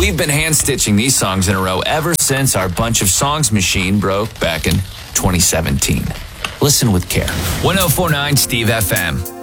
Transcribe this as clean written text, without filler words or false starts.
We've been hand-stitching these songs in a row ever since our Bunch of Songs machine broke back in 2017. Listen with care. 1049 Steve FM.